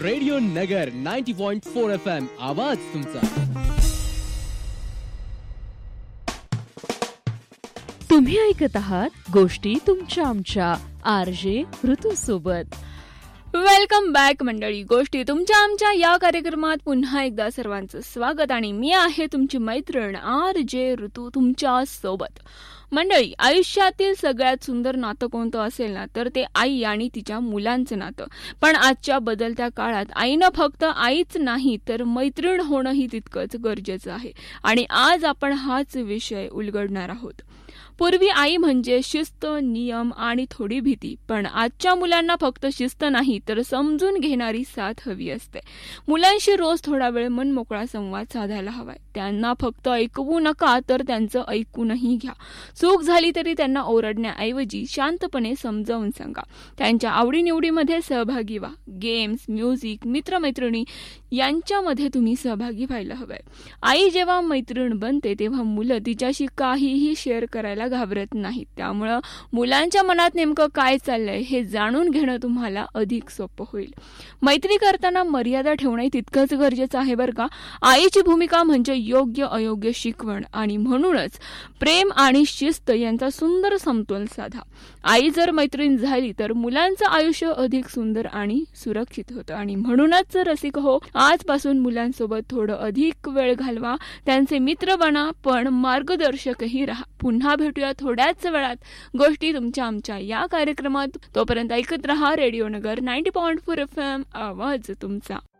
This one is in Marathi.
रेडिओ नगर 90.4 FM आवाज तुमचा. तुम्ही ऐकत आहात गोष्टी तुमच्या आमच्या RJ ऋतू सोबत. वेलकम बॅक मंडळी. गोष्टी तुमच्या आमच्या या कार्यक्रमात पुन्हा एकदा सर्वांचं स्वागत आणि मी आहे तुमची मैत्रीण RJ ऋतू तुमच्या सोबत. मंडळी, आयुष्यातील सगळ्यात सुंदर नातं कोणतं असेल ना तर ते आई आणि तिच्या मुलांचं नातं. पण आजच्या बदलत्या काळात आईनं फक्त आईच नाही तर मैत्रीण होणंही तितकंच गरजेचं आहे आणि आज आपण हाच विषय उलगडणार आहोत. पूर्वी आई म्हणजे शिस्त, नियम आणि थोडी भीती, पण आजच्या मुलांना फक्त शिस्त नाही तर समजून घेणारी साथ हवी असते. मुलांशी रोज थोडा वेळ मनमोकळा संवाद साधायला हवाय. त्यांना फक्त ऐकवू नका तर त्यांचं ऐकूनही घ्या. चूक झाली तरी त्यांना ओरडण्याऐवजी शांतपणे समजावून सांगा. त्यांच्या आवडीनिवडीमध्ये सहभागी व्हा. गेम्स, म्युझिक, मित्रमैत्रिणी यांच्यामध्ये तुम्ही सहभागी व्हायला हवंय. आई जेव्हा मैत्रीण बनते तेव्हा मुलं तिच्याशी काहीही शेअर करायला घाबरत नाहीत. त्यामुळं मुलांच्या मनात नेमकं काय चाललंय हे जाणून घेणं तुम्हाला अधिक सोपं होईल. मैत्री करताना मर्यादा ठेवणं तितकंच गरजेचं आहे बरं का. आईची भूमिका म्हणजे योग्य अयोग्य शिकवण आणि म्हणूनच प्रेम आणि शिस्त यांचा सुंदर समतोल साधा. आई जर मैत्रीण झाली तर मुलांचं आयुष्य अधिक सुंदर आणि सुरक्षित होतं. आणि म्हणूनच रसिक हो, आजपासून मुलांसोबत थोडं अधिक वेळ घालवा. त्यांचे मित्र बना पण मार्गदर्शकही राहा. पुन्हा भेटूया थोड्याच वेळात गोष्टी तुमच्या आमच्या या कार्यक्रमात. तोपर्यंत ऐकत रहा रेडिओ नगर 90.4 FM आवाज तुमचा.